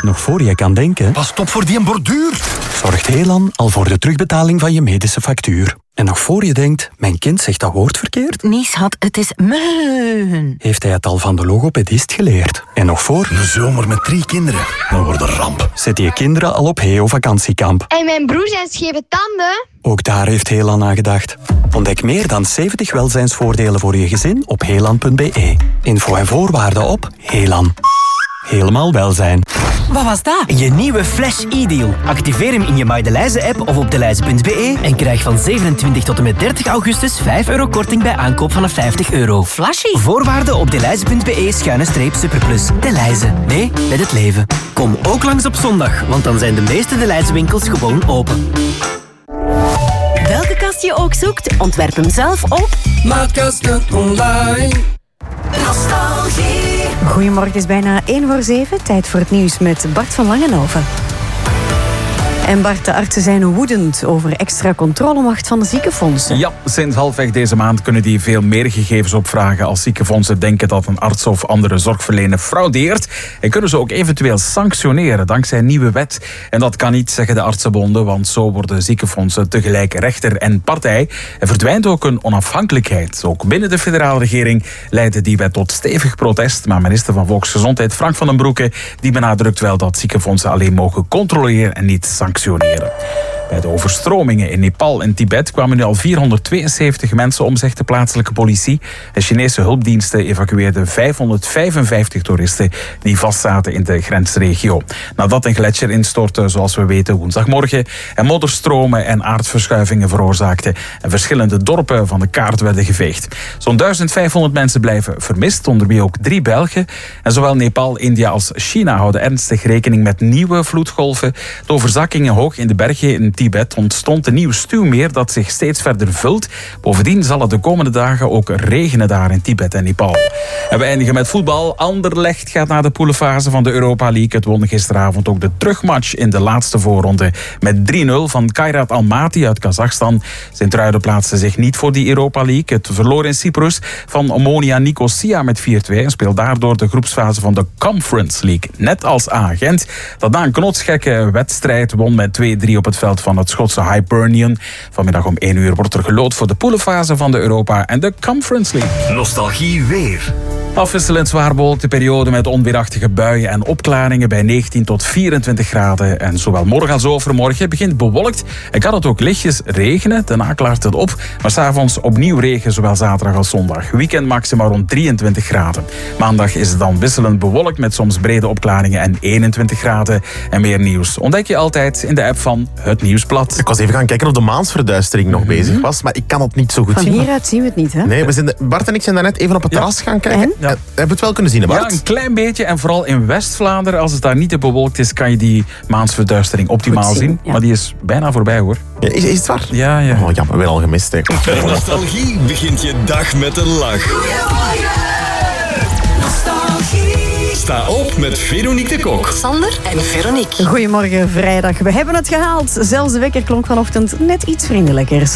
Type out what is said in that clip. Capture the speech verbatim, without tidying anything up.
Nog voor je kan denken... Pas op voor die borduur. Zorgt Helan al voor de terugbetaling van je medische factuur. En nog voor je denkt, mijn kind zegt dat woord verkeerd... Nee, schat, het is meun. Heeft hij het al van de logopedist geleerd. En nog voor... Een zomer met drie kinderen. Dan wordt een ramp. Zet je kinderen al op Heo vakantiekamp. En mijn broer zijn scheve tanden. Ook daar heeft Helan aan gedacht. Ontdek meer dan zeventig welzijnsvoordelen voor je gezin op helan punt b e. Info en voorwaarden op Helan. Helemaal welzijn. Wat was dat? Je nieuwe Flash e-deal. Activeer hem in je MyDeLijze-app of op deLijze punt b e en krijg van zevenentwintig tot en met dertig augustus vijf euro korting bij aankoop vanaf vijftig euro. Flashy. Voorwaarden op deLijze punt b e schuine streep superplus. deLijze. Nee, met het leven. Kom ook langs op zondag, want dan zijn de meeste deLijze winkels gewoon open. Welke kast je ook zoekt, ontwerp hem zelf op Maatkasten online. Nostalgie. Goedemorgen, het is bijna één voor zeven. Tijd voor het nieuws met Bart van Langenhoven. En Bart, de artsen zijn woedend over extra controlemacht van de ziekenfondsen. Ja, sinds halfweg deze maand kunnen die veel meer gegevens opvragen als ziekenfondsen denken dat een arts of andere zorgverlener fraudeert. En kunnen ze ook eventueel sanctioneren dankzij een nieuwe wet. En dat kan niet, zeggen de artsenbonden, want zo worden ziekenfondsen tegelijk rechter en partij. Er verdwijnt ook een onafhankelijkheid. Ook binnen de federale regering leidde die wet tot stevig protest. Maar minister van Volksgezondheid Frank van den Broeke die benadrukt wel dat ziekenfondsen alleen mogen controleren en niet sanctioneren. Bij de overstromingen in Nepal en Tibet kwamen nu al vierhonderdtweeënzeventig mensen om, zegt de plaatselijke politie. En Chinese hulpdiensten evacueerden vijfhonderdvijfenvijftig toeristen die vastzaten in de grensregio. Nadat een gletsjer instortte, zoals we weten, woensdagmorgen, en modderstromen en aardverschuivingen veroorzaakten en verschillende dorpen van de kaart werden geveegd. Zo'n duizend vijfhonderd mensen blijven vermist, onder wie ook drie Belgen. En zowel Nepal, India als China houden ernstig rekening met nieuwe vloedgolven. De overzakkingen hoog in de bergen in Tibet ontstond een nieuw stuwmeer dat zich steeds verder vult. Bovendien zal het de komende dagen ook regenen daar in Tibet en Nepal. En we eindigen met voetbal. Anderlecht gaat naar de poelenfase van de Europa League. Het won gisteravond ook de terugmatch in de laatste voorronde met drie nul van Kairat Almaty uit Kazachstan. Sint-Truiden plaatste zich niet voor die Europa League. Het verloor in Cyprus van Omonia Nicosia met vier twee en speelt daardoor de groepsfase van de Conference League. Net als A-Gent, dat na een knotsgekke wedstrijd won met twee drie op het veld van het Schotse Hibernian. Vanmiddag om één uur wordt er geloot voor de poelenfase van de Europa en de Conference League. Nostalgie weer. Afwisselend zwaar bewolkte periode met onweerachtige buien en opklaringen bij negentien tot vierentwintig graden. En zowel morgen als overmorgen begint bewolkt en kan het ook lichtjes regenen. Daarna klaart het op, maar 's avonds opnieuw regen, zowel zaterdag als zondag. Weekend maxima rond drieëntwintig graden. Maandag is het dan wisselend bewolkt met soms brede opklaringen en eenentwintig graden. En meer nieuws ontdek je altijd in de app van Het Nieuwsblad. Ik was even gaan kijken of de maansverduistering nog mm-hmm. bezig was, maar ik kan het niet zo goed van zien. Van hieruit zien we het niet, hè? Nee, we zijn de, Bart en ik zijn daarnet even op het ja. terras gaan kijken. En? Ja. Hebben we het wel kunnen zien, hè, Bart? Ja, een klein beetje. En vooral in West-Vlaanderen, als het daar niet te bewolkt is, kan je die maansverduistering optimaal zien. zien. Ja. Maar die is bijna voorbij, hoor. Ja, is, is het waar? Ja, ja. Oh, jammer, weer al gemist. Hè. Met nostalgie begint je dag met een lach. Goedemorgen. Nostalgie. Sta op met Veronique de Kok. Sander en Veronique. Goedemorgen, vrijdag. We hebben het gehaald. Zelfs de wekker klonk vanochtend net iets vriendelijker.